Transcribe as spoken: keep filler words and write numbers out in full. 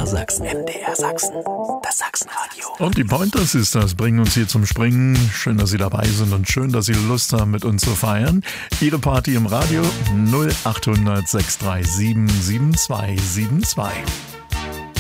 R Sachsen. M D R Sachsen. Das Sachsenradio. Und die Pointer Sisters bringen uns hier zum Springen. Schön, dass Sie dabei sind und schön, dass Sie Lust haben, mit uns zu feiern. Ihre Party im Radio null acht hundert sechs drei sieben sieben zwei sieben zwei.